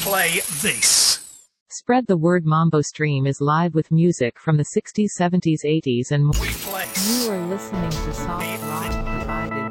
play this. Spread the Word Mambo Stream is live with music from the 60s, 70s, 80s and more. We play. You are listening to Soft Rock Provider.